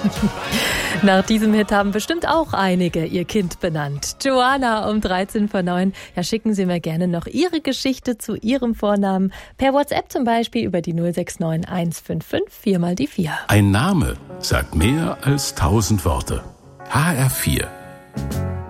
Nach diesem Hit haben bestimmt auch einige ihr Kind benannt. Joanna um 9:13. Ja, schicken Sie mir gerne noch Ihre Geschichte zu Ihrem Vornamen. Per WhatsApp zum Beispiel über die 069 155 4 mal die 4. Ein Name sagt mehr als 1000 Worte. HR4